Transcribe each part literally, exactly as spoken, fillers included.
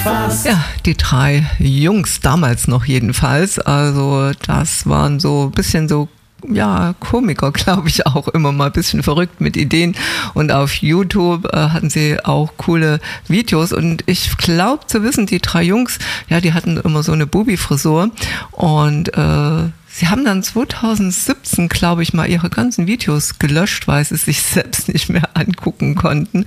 Ja, die drei Jungs, damals noch jedenfalls, also das waren so ein bisschen so, ja, Komiker, glaube ich, auch immer mal ein bisschen verrückt mit Ideen, und auf YouTube äh, hatten sie auch coole Videos, und ich glaube zu wissen, die drei Jungs, ja, die hatten immer so eine Bubi-Frisur, und äh, sie haben dann zweitausendsiebzehn, glaube ich, mal ihre ganzen Videos gelöscht, weil sie sich selbst nicht mehr angucken konnten.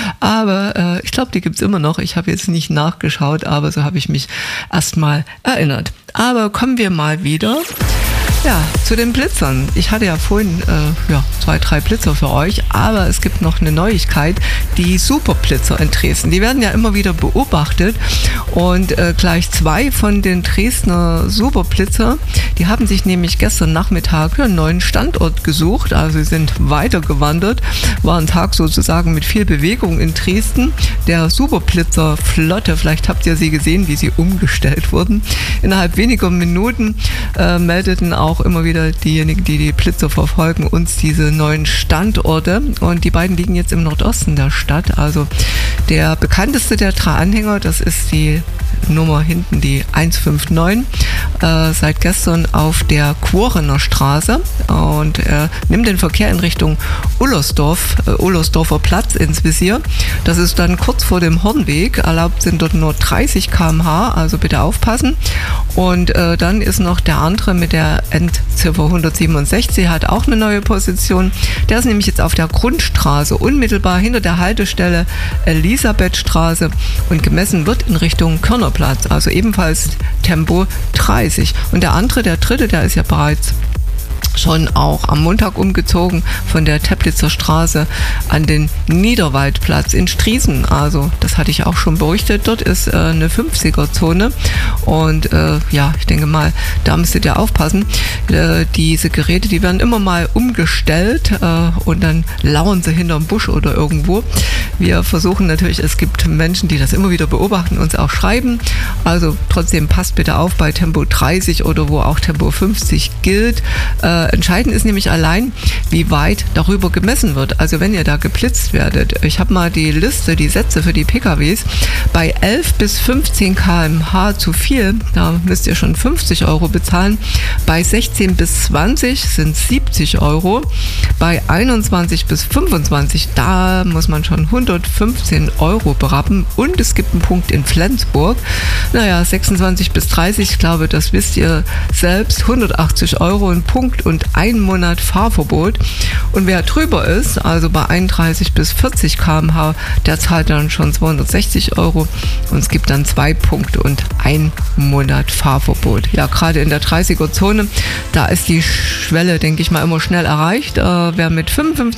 Aber äh, ich glaube, die gibt's immer noch. Ich habe jetzt nicht nachgeschaut, aber so habe ich mich erstmal erinnert. Aber kommen wir mal wieder ja, zu den Blitzern. Ich hatte ja vorhin äh, ja, zwei, drei Blitzer für euch, aber es gibt noch eine Neuigkeit, die Superblitzer in Dresden. Die werden ja immer wieder beobachtet, und äh, gleich zwei von den Dresdner Superblitzer, die haben sich nämlich gestern Nachmittag einen neuen Standort gesucht, also sie sind weitergewandert, war ein Tag sozusagen mit viel Bewegung in Dresden. Der Superblitzer Flotte, vielleicht habt ihr sie gesehen, wie sie umgestellt wurden. Innerhalb weniger Minuten äh, meldeten auch auch immer wieder diejenigen, die die Blitzer verfolgen, uns diese neuen Standorte, und die beiden liegen jetzt im Nordosten der Stadt. Also der bekannteste der drei Anhänger, das ist die Nummer hinten, die eins fünf neun, äh, seit gestern auf der Quorener Straße, und er nimmt den Verkehr in Richtung Ullersdorf, äh, Ullersdorfer Platz ins Visier. Das ist dann kurz vor dem Hornweg, erlaubt sind dort nur dreißig Kilometer pro Stunde, also bitte aufpassen. Und äh, dann ist noch der andere mit der Endziffer hundertsiebenundsechzig, hat auch eine neue Position. Der ist nämlich jetzt auf der Grundstraße, unmittelbar hinter der Haltestelle Elisabethstraße, und gemessen wird in Richtung Körnerplatz, also ebenfalls Tempo dreißig. Und der andere, der dritte, der ist ja bereits schon auch am Montag umgezogen von der Teplitzer Straße an den Niederwaldplatz in Striesen. Also das hatte ich auch schon berichtet. Dort ist äh, eine fünfziger-Zone, und äh, ja, ich denke mal, da müsstet ihr aufpassen. Äh, diese Geräte, die werden immer mal umgestellt, äh, und dann lauern sie hinterm Busch oder irgendwo. Wir versuchen natürlich, es gibt Menschen, die das immer wieder beobachten, uns auch schreiben. Also trotzdem passt bitte auf bei Tempo dreißig oder wo auch Tempo fünfzig gilt. Äh, entscheidend ist nämlich allein, wie weit darüber gemessen wird. Also wenn ihr da geblitzt werdet, ich habe mal die Liste, die Sätze für die P K Ws, bei elf bis fünfzehn Kilometer pro Stunde zu viel, da müsst ihr schon fünfzig Euro bezahlen. Bei sechzehn bis zwanzig sind siebzig Euro. Bei einundzwanzig bis fünfundzwanzig, da muss man schon hundertfünfzehn Euro berappen, und es gibt einen Punkt in Flensburg. Naja, sechsundzwanzig bis dreißig, ich glaube, das wisst ihr selbst, hundertachtzig Euro ein Punkt und ein Monat Fahrverbot. Und wer drüber ist, also bei einunddreißig bis vierzig Kilometer pro Stunde, der zahlt dann schon zweihundertsechzig Euro, und es gibt dann zwei Punkte und ein Monat Fahrverbot. Ja, gerade in der dreißiger-Zone, da ist die Schwelle, denke ich mal, immer schnell erreicht. Äh, wer mit fünfundfünfzig